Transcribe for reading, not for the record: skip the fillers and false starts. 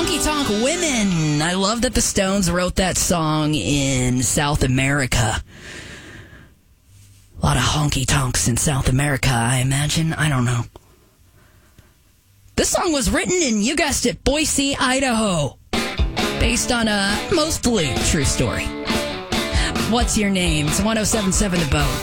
Honky Tonk Women. I love that the Stones wrote that song in South America. A lot of honky tonks in South America, I imagine. I don't know. This song was written in, you guessed it, Boise, Idaho. Based on a mostly true story. What's your name? It's 1077 The Bone.